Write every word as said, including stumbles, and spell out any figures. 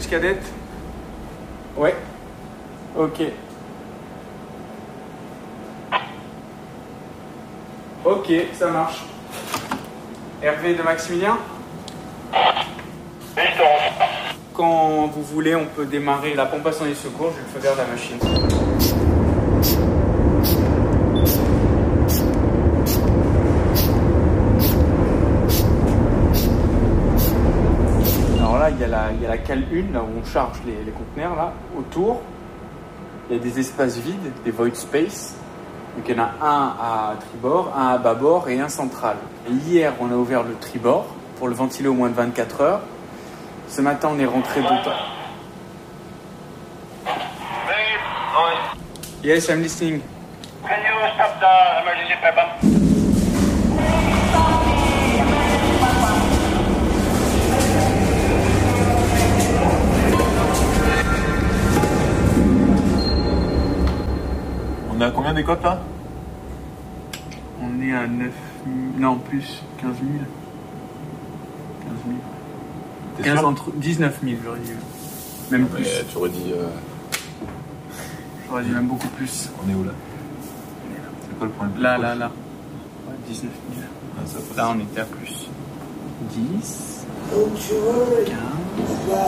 cadette? Ouais. Ok. Ok, ça marche. Hervé de Maximilien? Quand vous voulez, on peut démarrer la pompe à incendie secours. J'ai le feu vert de la machine. Alors là, il y a la, il y a la cale un, là où on charge les, les conteneurs. Là. Autour, il y a des espaces vides, des void space. Donc il y en a un à tribord, un à bâbord et un central. Et hier, on a ouvert le tribord pour le ventiler au moins de vingt-quatre heures. Ce matin, on est rentré dedans. Yes, I'm listening. Can you stop the emergency pipe? On est à combien des cotes là? On est à neuf mille, non plus, quinze mille. quinze mille. quinze entre dix-neuf mille, j'aurais dit. Même ah, plus. Tu aurais dit. Euh... J'aurais dit même beaucoup plus. On est où là? C'est quoi le point? Là, là, là. Ouais, dix-neuf mille. Ah, ça là, on était à plus. dix, quinze.